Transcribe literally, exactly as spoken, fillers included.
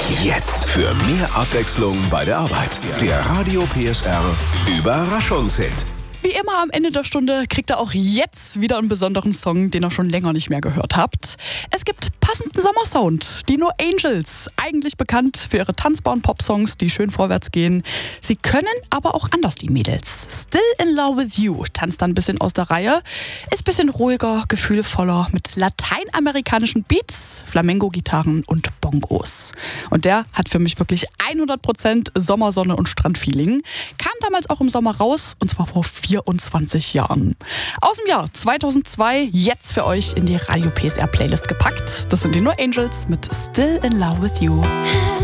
Jetzt für mehr Abwechslung bei der Arbeit. Der Radio P S R Überraschungshit. Wie immer am Ende der Stunde kriegt ihr auch jetzt wieder einen besonderen Song, den ihr schon länger nicht mehr gehört habt. Es gibt passenden Sommersound. Die No Angels, eigentlich bekannt für ihre tanzbaren Popsongs, die schön vorwärts gehen. Sie können aber auch anders, die Mädels. Still in Love with You tanzt dann ein bisschen aus der Reihe, ist ein bisschen ruhiger, gefühlvoller, mit lateinamerikanischen Beats, Flamenco-Gitarren und Bongos. Und der hat für mich wirklich hundert Prozent Sommersonne und Strandfeeling. Kam damals auch im Sommer raus, und zwar vor vierundzwanzig Jahren. Aus dem Jahr zweitausendzwei, jetzt für euch in die Radio P S R Playlist gepackt. Das sind die No Angels mit Still in Love with You.